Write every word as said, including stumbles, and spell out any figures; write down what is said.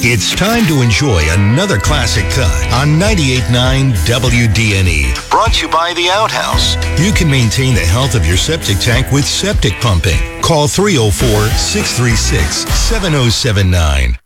It's time to enjoy another classic cut on ninety-eight point nine W D N E. Brought to you by The Outhouse. You can maintain the health of your septic tank with septic pumping. Call three oh four, six three six, seven oh seven nine.